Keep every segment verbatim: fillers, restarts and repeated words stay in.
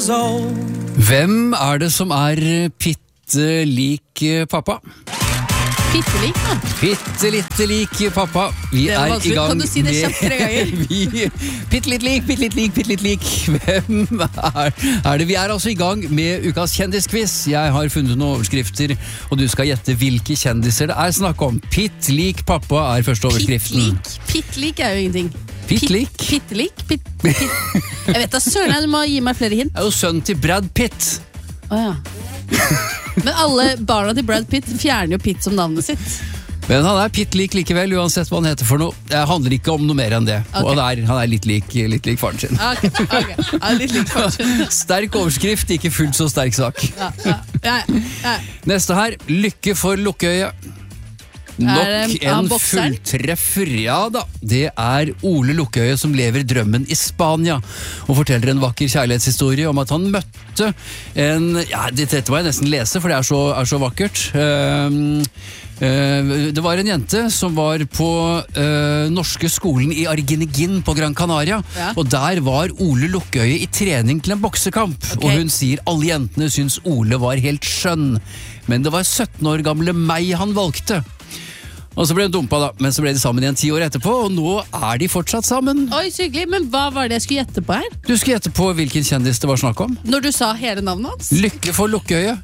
years old. Hvem er det som er pitte lik pappa? Pitte lik, da. Pitte litt lik pappa. Vi Det var er i vanskelig. gang Kan du si det kjapt tre ganger? vi, Pitte litt lik, pitte litt lik, pitte litt lik. Hvem er, er det? Vi er altså i gang med ukas kjendisquiz. Jeg har funnet noen overskrifter, og du skal gjette hvilke kjendiser det er snakk om. Pitt lik pappa er første overskriften. Pitt lik er jo ingenting. Pitt lik? Pitt lik? Pitt, pitt. Jeg vet da, søren, du må gi meg flere hint. Det er jo sønnen til Brad Pitt. Åja. Men alle barna til Brad Pitt fjerner jo Pitt som navnet sitt. Men han er pitt lik likevel, uansett hva han heter for noe. Det handler ikke om noe mer enn det. Okay. Og det er, han er litt lik, litt lik faren sin. Ok, ok. Ja, litt litt kanskje. Sterk overskrift, ikke fullt så sterk sak. Ja, ja, ja, ja. Neste her, lykke for Lukkøye. Er Nok det- han en bokseren? fulltreffer, ja da. Det er Ole Lukkøye som lever drømmen i Spania, og forteller en vakker kjærlighetshistorie om at han møtte en, ja, dette må jeg nesten lese, for det er så, er så vakkert. Um, uh, det var en jente som var på uh, norske skolen i Argenigin på Gran Canaria, Ja. og der var Ole Lukkøye i trening til en boksekamp, Ok. og hun sier alle jentene syns Ole var helt skjønn, men det var sytten år gamle meg han valgte. Og så ble hun dumpa da, men så ble de sammen igjen ti år etterpå, og nå er de fortsatt sammen. Oi, så hyggelig, men hva var det jeg skulle gjette på her? Du skulle gjette på hvilken kjendis det var snakk om. Når du sa hele navnet hans? Lykke for Lukkøye.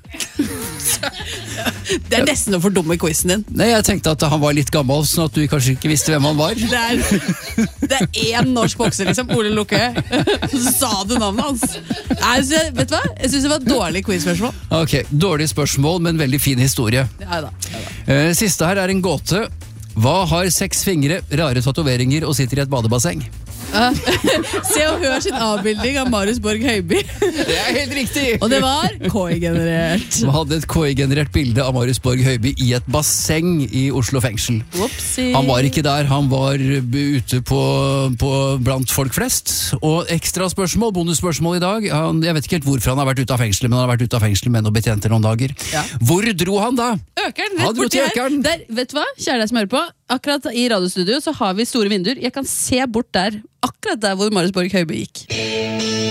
Det er nesten å fordumme quizen din. Nei, jeg tenkte at han var litt gammel, sånn at du kanskje ikke visste hvem han var. Det er, det er én norsk bokser, liksom. Ole Lukkøye. Så sa du navnet hans. Nei, så, vet du hva? Jeg synes det var et dårlig quizspørsmål. Ok, dårlig spørsmål, men veldig fin historie. Ja da, ja da. Eh, Siste her er en gåte. Hva har seks fingre, rare tatoveringer og sitter i et badebasseng? Ja. Se og hør sin avbildning av Marius Borg Høiby. Det er helt riktig! Og det var K I-generert. Som hadde et K I-generert bilde av Marius Borg Høiby i et basseng i Oslo fengsel. Whoopsie. Han var ikke der, han var ute på, på blant folk flest. Og ekstra spørsmål, bonusspørsmål i dag. Han, jeg vet ikke helt hvorfor han har vært ute av fengsel, men han har vært ute av fengsel med noen betjenter noen dager. Ja. Hvor dro han da? Økeren, Han rett dro borti til her. Økeren. Der, vet du hva, kjære deg som hører på. Akkurat i radiostudio så har vi store vinduer. Jeg kan se bort der, akkurat der hvor Marius Borg Høiby gikk.